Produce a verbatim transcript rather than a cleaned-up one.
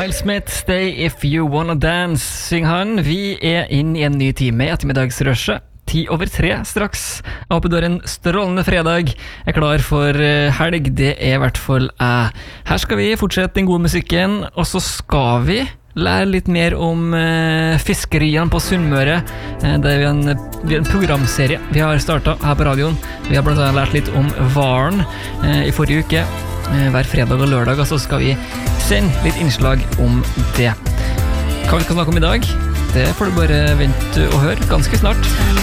Miles Smith, Stay If You Wanna Dance, syng han. Vi er inn i en ny time i ettermiddagsrushet. Ti over tre straks. Jeg håper du har en strålende fredag. Jeg er klar for helg, det er i hvert fall jeg. Her skal vi fortsette den gode musikken, og så skal vi lære litt mer om eh, fiskeriene på Sunnmøre. Eh, det er en, det er en programserie vi har startet her på radioen. Vi har blant annet lært litt om hvalen eh, i forrige uke. Eh, hver fredag og lørdag, og så skal vi sende litt innslag om det. Hva vi skal snakke om i dag? Det får du bare vente og høre ganske snart.